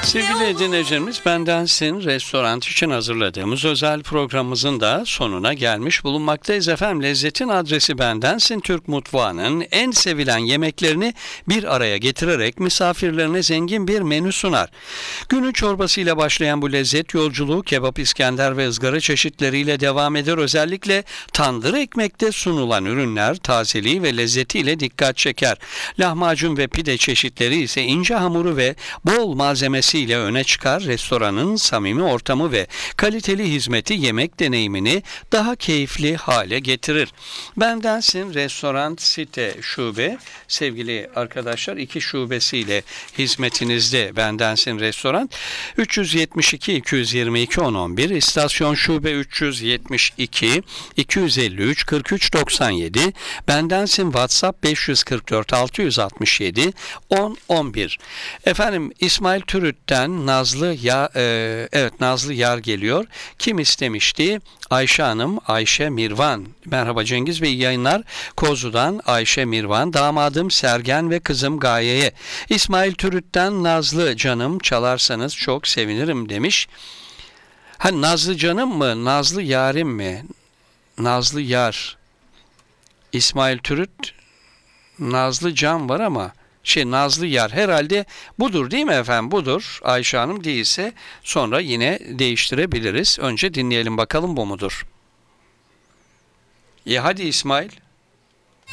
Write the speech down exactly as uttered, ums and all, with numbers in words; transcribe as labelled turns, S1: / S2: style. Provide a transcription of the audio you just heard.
S1: Sevgili dinleyicilerimiz, Bendensin Restoran için hazırladığımız özel programımızın da sonuna gelmiş bulunmaktayız efendim. Lezzetin adresi Bendensin Türk mutfağının en sevilen yemeklerini bir araya getirerek misafirlerine zengin bir menü sunar. Günün çorbasıyla başlayan bu lezzet yolculuğu kebap, İskender ve ızgara çeşitleriyle devam eder. Özellikle tandır ekmekte sunulan ürünler tazeliği ve lezzetiyle dikkat çeker. Lahmacun ve pide çeşitleri ise ince hamuru ve bol malzemesiyle öne çıkar. Restoranın samimi ortamı ve kaliteli hizmeti yemek deneyimini daha keyifli hale getirir. Bendensin Restoran Site Şube, sevgili arkadaşlar, iki şubesiyle hizmetinizde. Bendensin Restoran üç yüz yetmiş iki iki yüz yirmi iki on on bir, İstasyon Şube üç yüz yetmiş iki iki yüz elli üç kırk üç doksan yedi, Bendensin WhatsApp beş yüz kırk dört altı yüz altmış yedi on on bir. Efendim, İsmail Türüt'ten Nazlı ya e, evet Nazlı Yar geliyor. Kim istemişti? Ayşe Hanım, Ayşe Mirvan. Merhaba Cengiz Bey, iyi yayınlar. Kozu'dan Ayşe Mirvan. Damadım Sergen ve kızım Gaye'ye. İsmail Türüt'ten Nazlı canım çalarsanız çok sevinirim demiş. Ha, Nazlı canım mı? Nazlı yarim mi? Nazlı Yar. İsmail Türüt, Nazlı Can var ama şey Nazlı Yar herhalde budur değil mi efendim? Budur. Ayşe Hanım değilse sonra yine değiştirebiliriz. Önce dinleyelim bakalım, bu mudur? İyi, hadi İsmail.